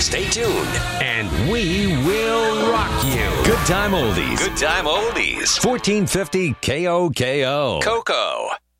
Stay tuned, And we will rock you. Good time oldies. Good Time Oldies. 1450 KOKO. Coco.